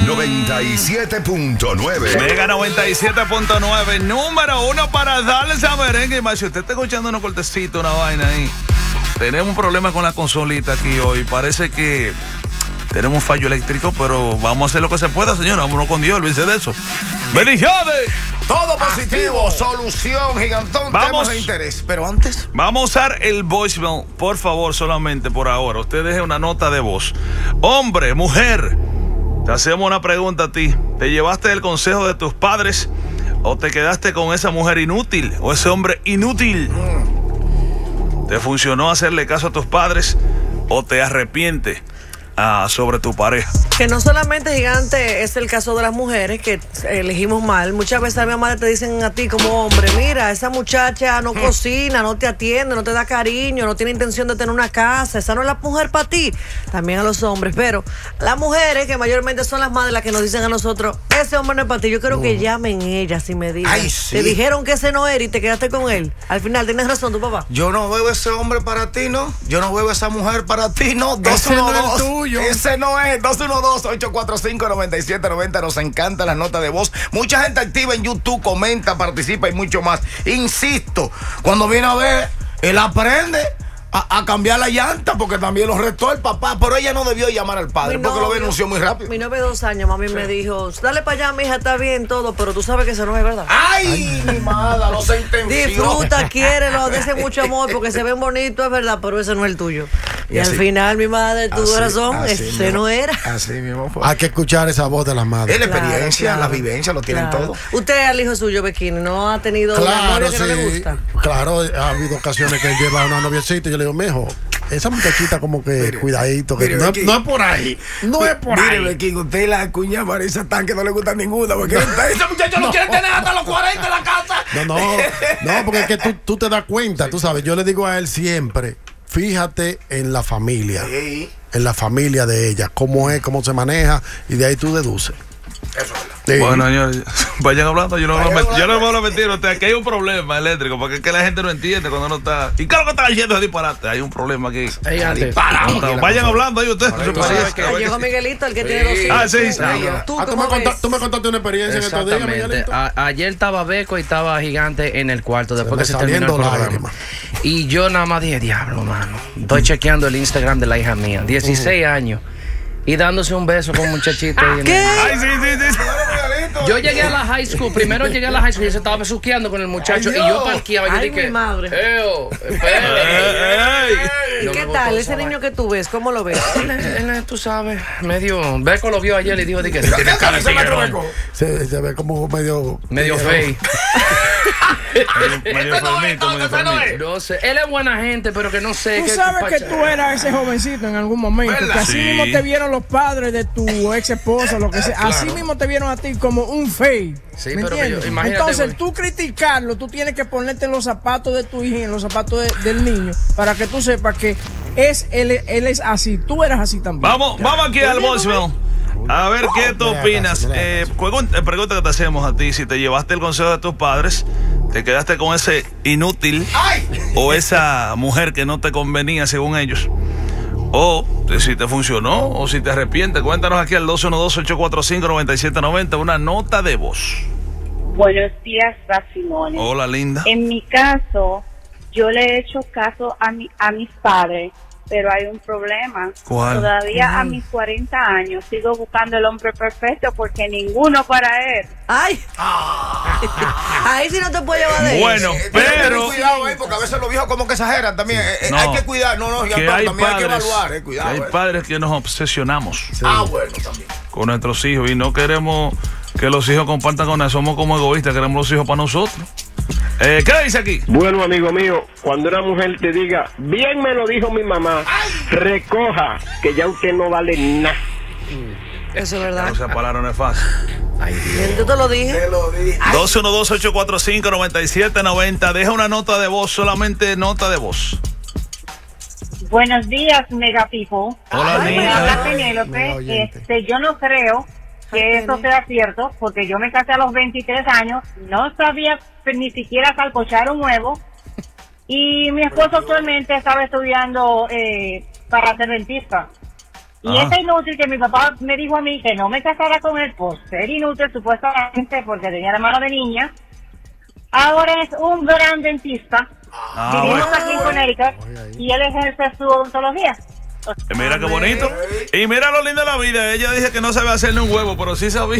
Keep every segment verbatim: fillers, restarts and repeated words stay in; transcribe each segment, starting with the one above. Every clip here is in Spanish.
noventa y siete punto nueve. Mega noventa y siete punto nueve, número uno para darle esa merengue. Si usted está escuchando unos cortecitos, una vaina ahí, tenemos un problema con la consolita aquí hoy. Parece que tenemos un fallo eléctrico, pero vamos a hacer lo que se pueda, señora. Vámonos con Dios, olvídense de eso. ¡Bendiciones! Todo positivo, solución, gigantón, Vamos. temas de interés. Pero antes, Vamos a usar el voicemail, por favor, solamente por ahora. Usted deje una nota de voz. Hombre, mujer, te hacemos una pregunta a ti. ¿Te llevaste el consejo de tus padres o te quedaste con esa mujer inútil o ese hombre inútil? Mm. ¿Te funcionó hacerle caso a tus padres o te arrepientes ah, sobre tu pareja? Que no solamente, gigante, es el caso de las mujeres que elegimos mal. Muchas veces a mi madre te dicen a ti como hombre, mira, esa muchacha no cocina, no te atiende, no te da cariño, no tiene intención de tener una casa, esa no es la mujer para ti. También a los hombres, pero las mujeres, que mayormente son las madres las que nos dicen a nosotros, ese hombre no es para ti. Yo quiero uh. que llamen ellas y me digan. Ay, sí. Te dijeron que ese no era y te quedaste con él. Al final, tienes razón, tu papá. yo no veo ese hombre para ti, ¿no? Yo no veo esa mujer para ti, ¿no? Ese no es el tuyo. Ese no es. dos uno dos, ocho cuatro cinco, nueve siete nueve cero. Nos encantan las notas de voz. Mucha gente activa en YouTube, comenta, participa y mucho más. Insisto, cuando viene a ver, él aprende a, a cambiar la llanta porque también lo retó el papá, pero ella no debió llamar al padre Mi porque lo novio- denunció muy rápido. Mi novio de dos años, mami, me dijo, dale para allá, mija, está bien todo, pero tú sabes que eso no es verdad. Ay, mi madre, lo sentenció. Disfruta, quiérelo, dese mucho amor porque se ven bonitos, es verdad, pero ese no es el tuyo. Y, Y al así- final, mi madre, tuvo así- razón, así ese mismo. no era. Así mismo fue. Hay que escuchar esa voz de las madres. Es la experiencia, Claro, la claro, vivencia, lo tienen claro. todo. Usted al hijo suyo, Bequín, ¿no ha tenido una Claro, novia que no le sí. gusta? Claro, ha habido ocasiones que él lleva a una noviecita y yo le digo, mijo, esa muchachita como que Mire, cuidadito, que mire, no, Bequín. no es por ahí. No es por Mire, ahí. Bequín, usted y la cuña Marisa tan que no le gusta ninguna porque esa muchacha no, quiere tener hasta los cuarenta en la casa. No, no, no, porque es que tú, tú te das cuenta, tú sabes, yo le digo a él siempre, fíjate en la familia, Sí, en la familia de ella, cómo es, cómo se maneja, y de ahí tú deduces. eso es verdad. Sí. Bueno, señores, vayan hablando. Yo no Vayan voy a met- yo hablando. no voy a mentir. Usted, aquí hay un problema eléctrico porque es que la gente no entiende cuando no está. ¿Y qué es lo que está diciendo ese disparate? Hay un problema aquí. Ey, antes. Disparado. No, vayan hablando ahí ustedes. Ahora, Su tú pareja. sabes que- Ah, llegó Miguelito, el que tiene dos hijos. Ah, sí, sí. ¿Tú Ah, tú, cómo me conta- ves? tú me contaste una experiencia en estos días, Exactamente. Miguelito. A- ayer estaba Beco y estaba Gigante en el cuarto después me que se terminó el saliendo programa. lágrimas. Y yo nada más dije, diablo, mano. Estoy chequeando el Instagram de la hija mía, dieciséis años, y dándose un beso con un muchachito. ahí en ¿Qué? el- Ay, sí, sí, sí. Yo llegué a la high school, primero llegué a la high school y se estaba besuqueando con el muchacho. Ay, y yo Dios. parqueaba y yo Ay, dije, mi madre. "Eo, Ey, espérate". ey. ¿Y No qué me tal gustó ese esa niño vaina. que tú ves? ¿Cómo lo ves? Él, él, tú sabes, medio. Beco lo vio ayer y dijo de que se tiene cara de tiguerón. Se, se ve como medio... Medio feo. Medio enfermito, medio enfermito. No sé, él es buena gente, pero que no sé. Tú qué sabes que pacha- tú eras ese jovencito en algún momento, ¿Verdad? que así Sí. mismo te vieron los padres de tu ex esposa, lo que sea, así Claro. mismo te vieron a ti como un fake. Sí, ¿me pero que entiendes? yo- imagínate, Entonces güey. tú criticarlo, tú tienes que ponerte en los zapatos de tu hija y en los zapatos de- del niño para que tú sepas que es él, él es así, tú eras así también. Vamos, vamos aquí al voicemail. A ver qué tú Mira, opinas. caso, mira, Eh, caso. pregunta, pregunta que te hacemos a ti: si te llevaste el consejo de tus padres, te quedaste con ese inútil o esa mujer que no te convenía según ellos, o de si te funcionó o si te arrepientes. Cuéntanos aquí al dos uno dos, ocho cuatro cinco, nueve siete nueve cero una nota de voz. Buenos días, Racimones. Hola, linda. En mi caso, yo le he hecho caso a, mi, a mis padres, pero hay un problema. ¿Cuál? Todavía a mis cuarenta años sigo buscando el hombre perfecto porque ninguno para él. ¡Ay! Ahí sí no te puedo llevar de él. Bueno, Eh, Pero pero cuidado ahí, porque a veces los viejos como que exageran también. Eh, eh, No. hay que cuidar, no, no, que gigantón, hay también hay que padres, evaluar, eh, que cuidado. hay eh. padres que nos obsesionamos Ah, bueno, también. con nuestros hijos y no queremos que los hijos compartan con nosotros. Somos como egoístas, queremos los hijos para nosotros. Eh, ¿Qué dice aquí? Bueno, amigo mío, cuando una mujer te diga, bien me lo dijo mi mamá, recoja, que ya usted no vale nada. Eso es verdad. No se pararon, no es fácil. Yo te lo dije. Te lo dije. dos uno dos, ocho cuatro cinco, nueve siete nueve cero. Deja una nota de voz, solamente nota de voz. Buenos días, Mega People. Hola, Me niña. habla Mega Penélope. oyente. Este, yo no creo que Ay, eso Pené. sea cierto, porque yo me casé a los veintitrés años, no sabía ni siquiera salcochar un huevo, y mi esposo actualmente estaba estudiando eh, para ser dentista. Y Ah. ese inútil que mi papá me dijo a mí que no me casara con él por ser inútil, supuestamente porque tenía la mano de niña, ahora es un gran dentista. Ah, Vivimos bueno. aquí en Connecticut y él ejerce su odontología. Eh, Mira qué bonito. Y mira lo lindo de la vida. Ella dice que no sabe hacerle un huevo, pero sí sabía.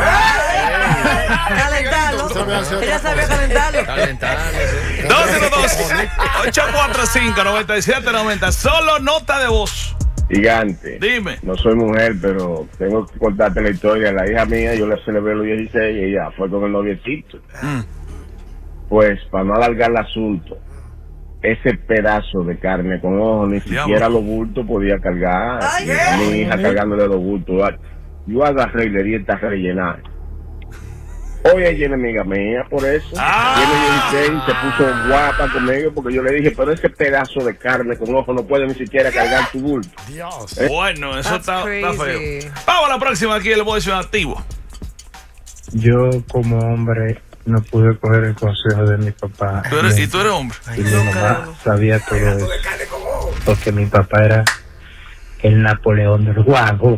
Calentarlo. Ella sabía calentarlo. dos cero dos, ocho cuatro cinco, nueve siete nueve cero. Solo nota de voz. Gigante. Dime. No soy mujer, pero tengo que contarte la historia. La hija mía, yo le celebré los dieciséis y ella fue con el noviecito. Mm. Pues, para no alargar el asunto, ese pedazo de carne con ojos, ni Diablo. siquiera los bultos podía cargar. Ay, mi, mi ¿qué? hija cargándole los bultos. Yo agarré y le di esta rellenada. Hoy ella es amiga mía, por eso. Ah. Tiene dieciséis y se puso guapa conmigo porque yo le dije, pero ese pedazo de carne con ojos no puede ni siquiera cargar tu bulto. Dios. ¿Eh? Bueno, eso That's está, está crazy. feo. Vamos a la próxima aquí, el voice activo. Yo como hombre no pude coger el consejo de mi papá. Tú eres- y tú eres hombre. Y mi mamá sabía todo eso. Porque mi papá era el Napoleón del guapo.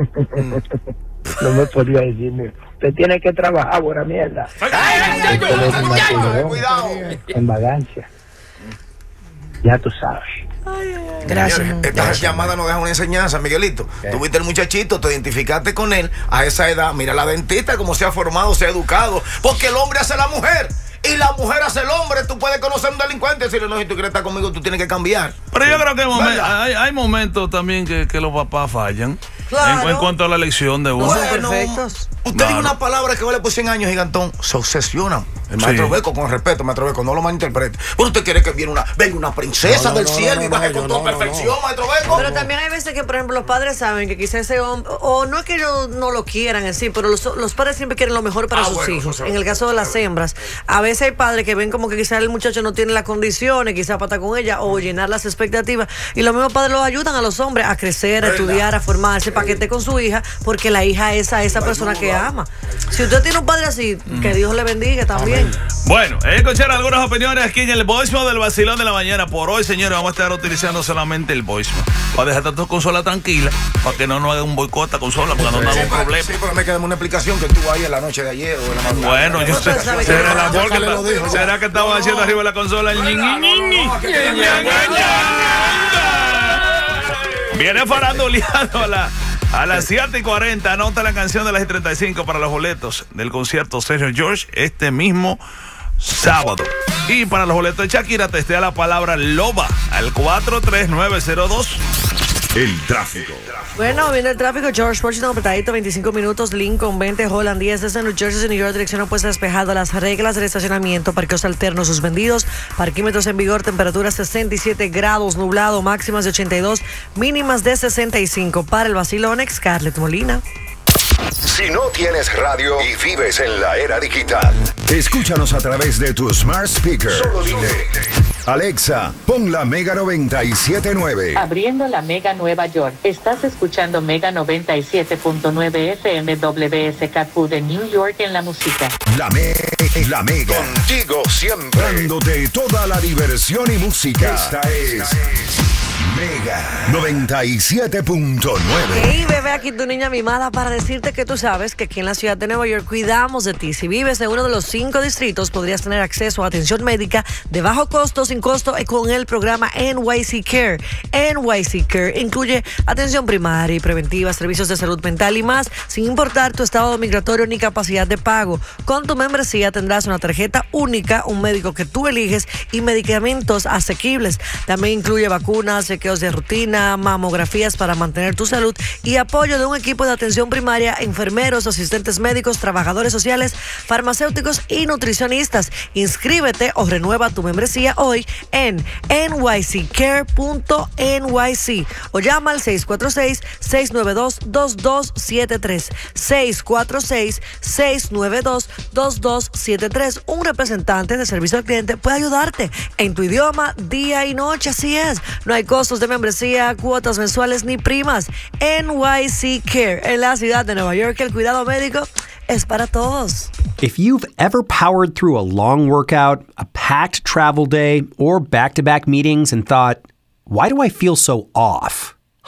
No me podía decirme, usted tiene que trabajar, buena mierda. Usted es un Napoleón Cuidado. en vagancia. Ya tú sabes. Gracias. Señores, estas llamadas nos dejan una enseñanza, Miguelito. Tú viste el muchachito, te identificaste con él a esa edad. Mira la dentista, cómo se ha formado, se ha educado. Porque el hombre hace la mujer. Y la mujer hace el hombre. Tú puedes conocer a un delincuente y decirle, no, si tú quieres estar conmigo, tú tienes que cambiar. Pero yo creo que hay, momen- ¿Verdad? hay, hay momentos también que, que los papás fallan. Claro. En, en cuanto a la elección de uno. No son Bueno, perfectos. Usted Claro. dice una palabra que vale por cien años, gigantón. Se obsesionan. El maestro Sí. Beco, con respeto, maestro Beco, no lo malinterprete. Pero usted quiere que viene una, venga una princesa No, no, del no, cielo no, y no, baje no, con yo toda no, no, perfección, no. maestro Beco. Pero también hay veces que, por ejemplo, los padres saben que quizás ese hombre, o no es que ellos no lo quieran en sí, pero los, los padres siempre quieren lo mejor para Ah, sus bueno, hijos. eso sí. En el caso de las hembras, a veces hay padres que ven como que quizás el muchacho no tiene las condiciones, quizás para estar con ella o llenar las expectativas. Y los mismos padres los ayudan a los hombres a crecer, a estudiar, a formarse, para que esté con su hija, porque la hija es a esa persona que ama. Si usted tiene un padre así, que Dios le bendiga también. Bueno, escuchar algunas opiniones aquí en el voicemail del vacilón de la mañana. Por hoy, señores, vamos a estar utilizando solamente el voicemail. Para dejar tu consola tranquila, para que no nos haga un boicot a consola, porque no nos haga un problema. Sí, pero me queda una explicación que estuvo ahí en la noche de ayer o en la madrugada. Bueno, yo sé. sabe que- ¿Será el amor Ya que le lo está- dijo, ya. ¿Será que estamos haciendo arriba de la consola? El ñi, ñi, ñi, ñi. Viene faranduleando a la. A las siete y cuarenta, anota la canción de las treinta y cinco para los boletos del concierto Sergio George este mismo sábado. Y para los boletos de Shakira, testea la palabra loba al cuatro tres nueve cero dos. El tráfico. Bueno, viene el tráfico. George Washington, apretadito, veinticinco minutos. Lincoln, veinte. Holland, diez. Desde New Jersey, New York, dirección opuesta despejado. Las reglas del estacionamiento, parqueos alternos suspendidos, parquímetros en vigor, temperatura sesenta y siete grados, nublado, máximas de ochenta y dos, mínimas de sesenta y cinco. Para el vacilón, Scarlett Molina. Si no tienes radio y vives en la era digital, escúchanos a través de tu smart speaker. Solo dile, Alexa, pon la Mega noventa y siete punto nueve. Abriendo la Mega Nueva York. Estás escuchando Mega noventa y siete punto nueve F M W S K Q de New York en la música. La, me la Mega. Contigo siempre. Dándote toda la diversión y música. Esta es Mega noventa y siete punto nueve. Hey, bebé, aquí tu niña mimada para decirte que tú sabes que aquí en la ciudad de Nueva York cuidamos de ti. Si vives en uno de los cinco distritos, podrías tener acceso a atención médica de bajo costo, sin costo, y con el programa N Y C Care. N Y C Care incluye atención primaria y preventiva, servicios de salud mental y más, sin importar tu estado migratorio ni capacidad de pago. Con tu membresía tendrás una tarjeta única, un médico que tú eliges y medicamentos asequibles. También incluye vacunas, chequeos de rutina, mamografías para mantener tu salud y apoyo de un equipo de atención primaria, enfermeros, asistentes médicos, trabajadores sociales, farmacéuticos y nutricionistas. Inscríbete o renueva tu membresía hoy en N Y C care punto N Y C o llama al seis cuatro seis, seis nueve dos, dos dos siete tres. seis cuatro seis, seis nueve dos, dos dos siete tres. Un representante de servicio al cliente puede ayudarte en tu idioma, día y noche. Así es. No hay costos de membresía, cuotas mensuales ni primas. N Y C Care en la ciudad de Nueva York. El cuidado médico es para todos. If you've ever powered through a long workout, a packed travel day, or back-to-back meetings and thought, why do I feel so off?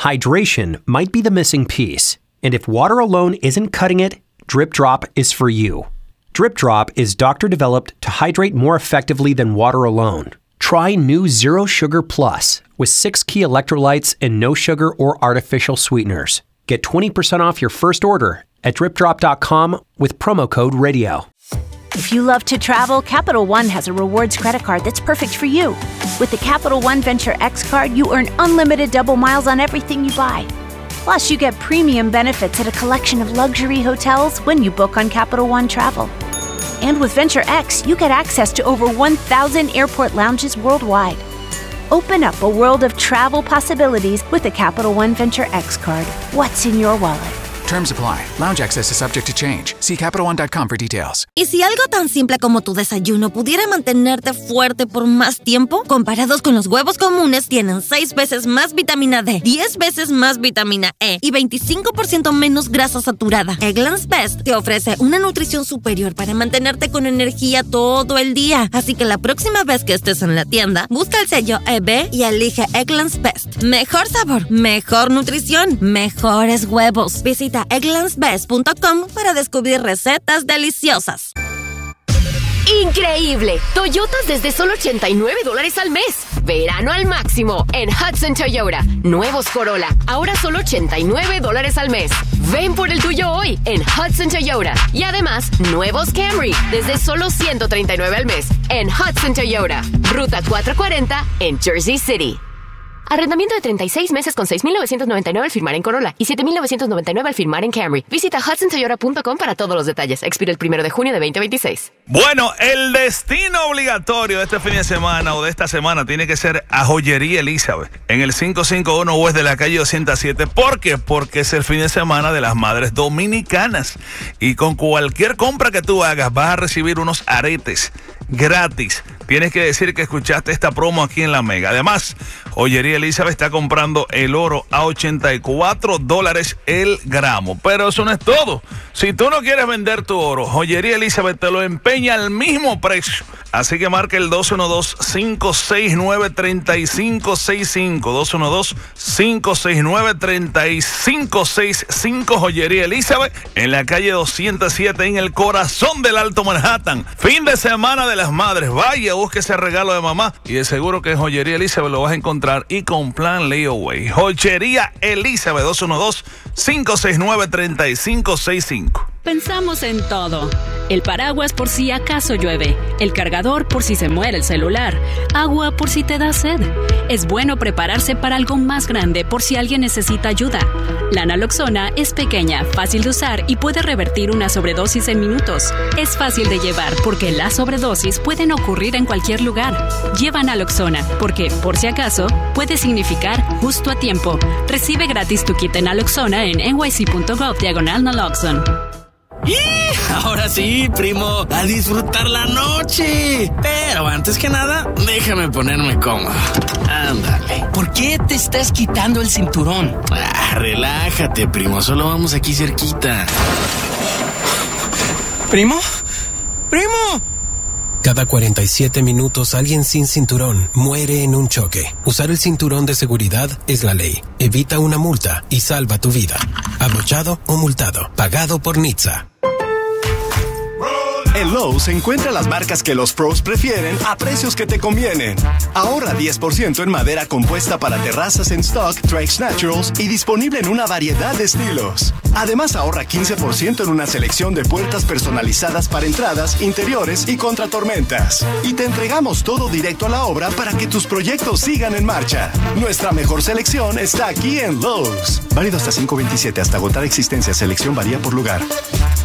Hydration might be the missing piece, and if water alone isn't cutting it, Drip Drop is for you. Drip Drop is doctor-developed to hydrate more effectively than water alone. Try new Zero Sugar Plus with six key electrolytes and no sugar or artificial sweeteners. Get twenty percent off your first order at drip drop dot com with promo code radio. If you love to travel, Capital One has a rewards credit card that's perfect for you. With the Capital One Venture X card, you earn unlimited double miles on everything you buy. Plus, you get premium benefits at a collection of luxury hotels when you book on Capital One Travel. And with Venture X, you get access to over one thousand airport lounges worldwide. Open up a world of travel possibilities with the Capital One Venture X card. What's in your wallet? Terms apply. Lounge access is subject to change. See Capital One dot com for details. ¿Y si algo tan simple como tu desayuno pudiera mantenerte fuerte por más tiempo? Comparados con los huevos comunes, tienen seis veces más vitamina D, diez veces más vitamina E y veinticinco por ciento menos grasa saturada. Eggland's Best te ofrece una nutrición superior para mantenerte con energía todo el día. Así que la próxima vez que estés en la tienda, busca el sello E B y elige Eggland's Best. Mejor sabor, mejor nutrición, mejores huevos. Visita egglands best punto com para descubrir recetas deliciosas. ¡Increíble! Toyotas desde solo ochenta y nueve dólares al mes. Verano al máximo en Hudson Toyota. Nuevos Corolla, ahora solo ochenta y nueve dólares al mes. Ven por el tuyo hoy en Hudson Toyota. Y además, nuevos Camry desde solo ciento treinta y nueve al mes en Hudson Toyota. Ruta cuatrocientos cuarenta en Jersey City. Arrendamiento de treinta y seis meses con seis mil novecientos noventa y nueve al firmar en Corolla y siete mil novecientos noventa y nueve al firmar en Camry. Visita hudson toyota punto com para todos los detalles. Expira el primero de junio de veinte veintiséis. Bueno, el destino obligatorio de este fin de semana o de esta semana tiene que ser a Joyería Elizabeth en el quinientos cincuenta y uno West de la calle doscientos siete. ¿Por qué? Porque es el fin de semana de las madres dominicanas y con cualquier compra que tú hagas vas a recibir unos aretes gratis. Tienes que decir que escuchaste esta promo aquí en La Mega. Además, Joyería Elizabeth está comprando el oro a ochenta y cuatro dólares el gramo. Pero eso no es todo. Si tú no quieres vender tu oro, Joyería Elizabeth te lo empeña al mismo precio. Así que marca el dos uno dos, cinco seis nueve, tres cinco seis cinco. dos uno dos, cinco seis nueve, tres cinco seis cinco. Joyería Elizabeth en la calle doscientos siete en el corazón del Alto Manhattan. Fin de semana de las madres. Vaya, busque ese regalo de mamá y de seguro que en Joyería Elizabeth lo vas a encontrar y con plan layaway. Joyería Elizabeth dos uno dos, cinco seis nueve, tres cinco seis cinco. Pensamos en todo. El paraguas por si acaso llueve, el cargador por si se muere el celular, agua por si te da sed. Es bueno prepararse para algo más grande por si alguien necesita ayuda. La naloxona es pequeña, fácil de usar y puede revertir una sobredosis en minutos. Es fácil de llevar porque las sobredosis pueden ocurrir en cualquier lugar. Lleva naloxona porque, por si acaso, puede significar justo a tiempo. Recibe gratis tu kit de naloxona en n y c punto gov diagonal naloxon. ¡Y! Ahora sí, primo, a disfrutar la noche. Pero antes que nada, déjame ponerme cómodo. Ándale. ¿Por qué te estás quitando el cinturón? Ah, relájate, primo, solo vamos aquí cerquita. ¿Primo? ¡Primo! Cada cuarenta y siete minutos alguien sin cinturón muere en un choque. Usar el cinturón de seguridad es la ley. Evita una multa y salva tu vida. Abrochado o multado. Pagado por N H T S A. En Lowe's encuentra las marcas que los pros prefieren a precios que te convienen. Ahorra diez por ciento en madera compuesta para terrazas en stock Trex Naturals y disponible en una variedad de estilos. Además, ahorra quince por ciento en una selección de puertas personalizadas para entradas, interiores y contratormentas. Y te entregamos todo directo a la obra para que tus proyectos sigan en marcha. Nuestra mejor selección está aquí en Lowe's. Válido hasta cinco veintisiete hasta agotar existencia. Selección varía por lugar.